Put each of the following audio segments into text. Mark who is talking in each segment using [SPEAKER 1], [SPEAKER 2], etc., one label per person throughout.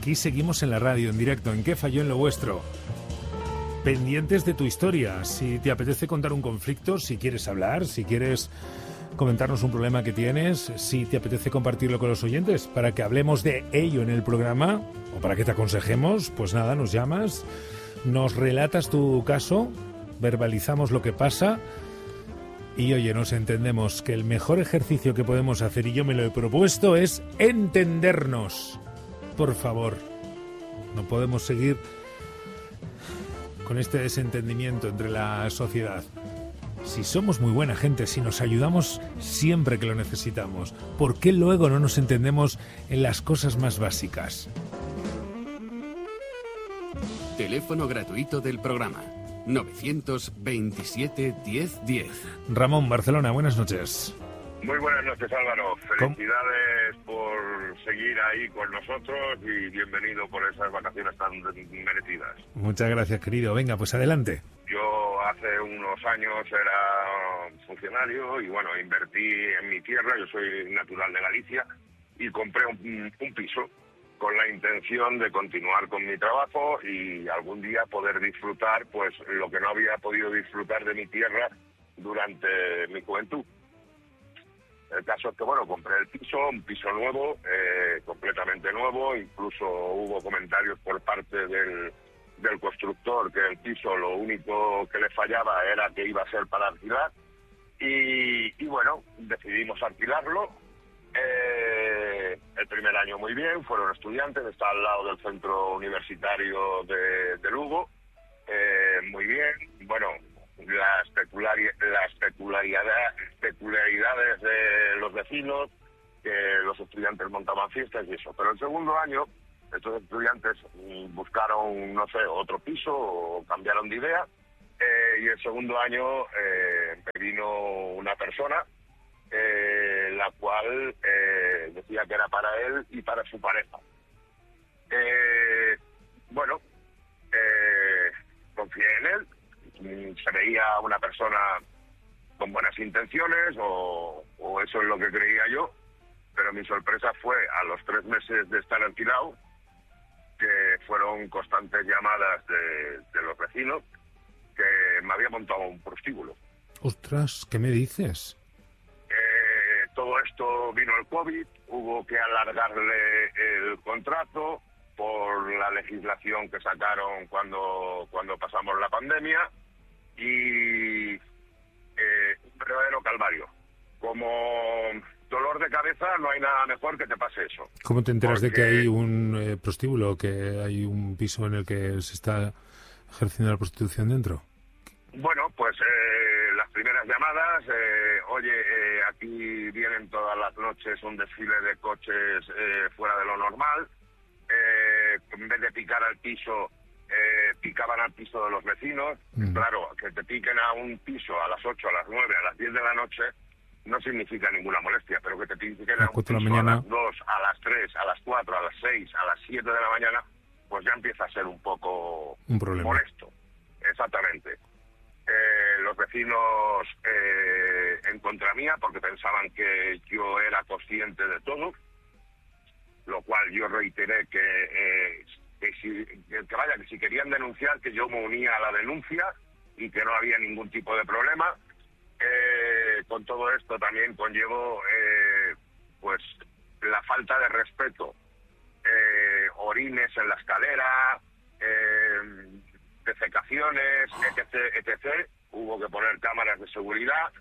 [SPEAKER 1] aquí seguimos en la radio, en directo, en ¿Qué falló en lo vuestro? Pendientes de tu historia. Si te apetece contar un conflicto, si quieres hablar, si quieres comentarnos un problema que tienes, si te apetece compartirlo con los oyentes para que hablemos de ello en el programa o para que te aconsejemos, pues nada, nos llamas, nos relatas tu caso, verbalizamos lo que pasa y oye, nos entendemos, que el mejor ejercicio que podemos hacer, y yo me lo he propuesto, es entendernos. Por favor, no podemos seguir con este desentendimiento entre la sociedad. Si somos muy buena gente, si nos ayudamos siempre que lo necesitamos, ¿por qué luego no nos entendemos en las cosas más básicas?
[SPEAKER 2] Teléfono gratuito del programa 927 1010.
[SPEAKER 1] Ramón, Barcelona, buenas noches.
[SPEAKER 3] Muy buenas noches, Álvaro. Felicidades por seguir ahí con nosotros y bienvenido por esas vacaciones tan merecidas.
[SPEAKER 1] Muchas gracias, querido. Venga, pues adelante.
[SPEAKER 3] Yo hace unos años era funcionario y bueno, invertí en mi tierra, yo soy natural de Galicia, y compré un piso con la intención de continuar con mi trabajo y algún día poder disfrutar pues lo que no había podido disfrutar de mi tierra durante mi juventud. El caso es que, bueno, compré el piso, un piso nuevo, completamente nuevo, incluso hubo comentarios por parte del constructor que el piso lo único que le fallaba era que iba a ser para alquilar y bueno, decidimos alquilarlo. El primer año muy bien, fueron estudiantes, está al lado del centro universitario de Lugo, muy bien, bueno, las peculiaridades de los vecinos, que los estudiantes montaban fiestas y eso. Pero el segundo año, estos estudiantes buscaron, no sé, otro piso o cambiaron de idea, y el segundo año me vino una persona, la cual decía que era para él y para su pareja. Bueno, confié en él. Se veía una persona con buenas intenciones o eso es lo que creía yo, pero mi sorpresa fue a los 3 meses de estar alquilado que fueron constantes llamadas de los vecinos que me había montado un prostíbulo.
[SPEAKER 1] Ostras, ¿qué me dices?
[SPEAKER 3] Todo esto vino el COVID, hubo que alargarle el contrato por la legislación que sacaron cuando pasamos la pandemia. Y un verdadero calvario. Como dolor de cabeza no hay nada mejor que te pase eso.
[SPEAKER 1] ¿Cómo te enteras de que hay un prostíbulo, que hay un piso en el que se está ejerciendo la prostitución dentro?
[SPEAKER 3] Bueno, pues las primeras llamadas, oye, aquí vienen todas las noches un desfile de coches fuera de lo normal, en vez de picar al piso, picaban al piso de los vecinos. Claro, que te piquen a un piso a las 8, a las 9, a las 10 de la noche no significa ninguna molestia, pero que te piquen a un piso a las 2, a las 3, a las 4, a las 6, a las 7 de la mañana, pues ya empieza a ser un poco
[SPEAKER 1] un problema.
[SPEAKER 3] Molesto. Exactamente. Los vecinos en contra mía, porque pensaban que yo era consciente de todo, lo cual yo reiteré que si querían denunciar, que yo me unía a la denuncia y que no había ningún tipo de problema. Con todo esto también conllevó pues la falta de respeto, orines en la escalera, defecaciones, etc. Hubo que poner cámaras de seguridad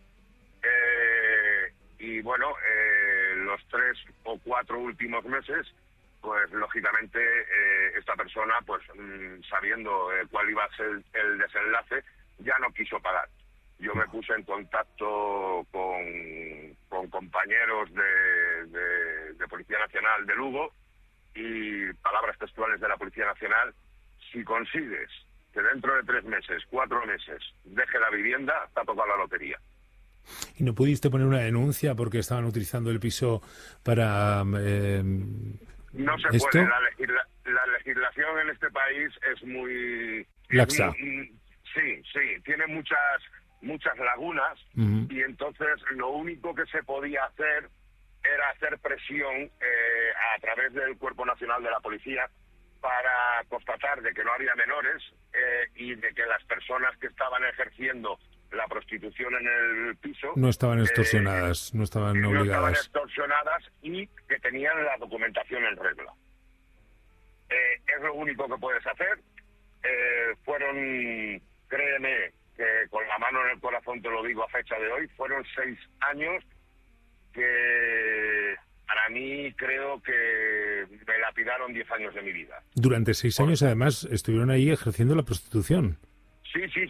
[SPEAKER 3] y bueno, los 3 o 4 últimos meses, pues lógicamente esta persona, pues sabiendo cuál iba a ser el desenlace, ya no quiso pagar. Yo me puse en contacto con compañeros de Policía Nacional de Lugo y palabras textuales de la Policía Nacional: si consigues que dentro de 3 meses, 4 meses, deje la vivienda, te ha tocado la lotería.
[SPEAKER 1] ¿Y no pudiste poner una denuncia porque estaban utilizando el piso para
[SPEAKER 3] no se
[SPEAKER 1] esto?
[SPEAKER 3] puede. La legislación en este país es muy
[SPEAKER 1] laxa.
[SPEAKER 3] Sí, tiene muchas lagunas. Y entonces lo único que se podía hacer era hacer presión a través del Cuerpo Nacional de la Policía para constatar de que no había menores y de que las personas que estaban ejerciendo la prostitución en el piso
[SPEAKER 1] no estaban extorsionadas, no estaban obligadas.
[SPEAKER 3] No estaban extorsionadas y que tenían la documentación en regla. Es lo único que puedes hacer. Fueron, créeme, que con la mano en el corazón te lo digo a fecha de hoy, fueron 6 años que para mí creo que me lapidaron 10 años de mi vida.
[SPEAKER 1] Durante 6 años, además, estuvieron ahí ejerciendo la prostitución.
[SPEAKER 3] Sí. Y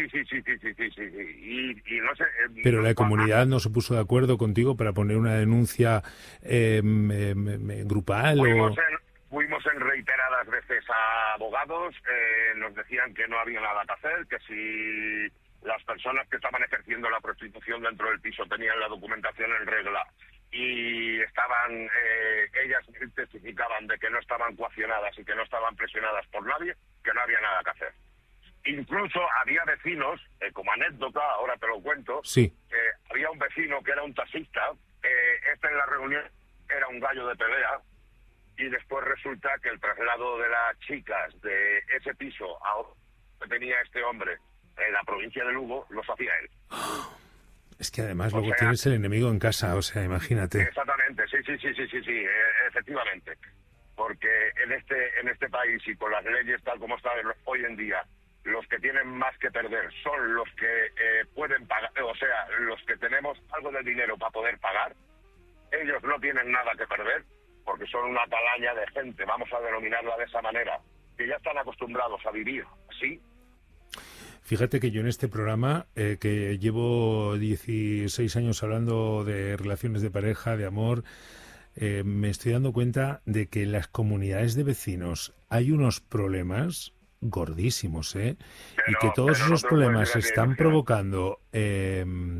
[SPEAKER 3] no sé...
[SPEAKER 1] Pero la comunidad no se puso de acuerdo contigo para poner una denuncia grupal
[SPEAKER 3] Fuimos en reiteradas veces a abogados, nos decían que no había nada que hacer, que si las personas que estaban ejerciendo la prostitución dentro del piso tenían la documentación en regla y estaban, ellas testificaban de que no estaban coaccionadas y que no estaban presionadas por nadie, que no había nada que hacer. Incluso había vecinos, como anécdota, ahora te lo cuento,
[SPEAKER 1] sí.
[SPEAKER 3] Había un vecino que era un taxista, en la reunión era un gallo de pelea, y después resulta que el traslado de las chicas de ese piso a otro que tenía este hombre en la provincia de Lugo, los hacía él.
[SPEAKER 1] Es que además luego tienes el enemigo en casa, o sea, imagínate.
[SPEAKER 3] Exactamente, sí, efectivamente. Porque en este país y con las leyes tal como están hoy en día, los que tienen más que perder son los que pueden pagar, o sea, los que tenemos algo de dinero para poder pagar. Ellos no tienen nada que perder porque son una calaña de gente, vamos a denominarla de esa manera, que ya están acostumbrados a vivir así.
[SPEAKER 1] Fíjate que yo en este programa, que llevo 16 años hablando de relaciones de pareja, de amor, me estoy dando cuenta de que en las comunidades de vecinos hay unos problemas gordísimos, y que todos esos problemas están provocando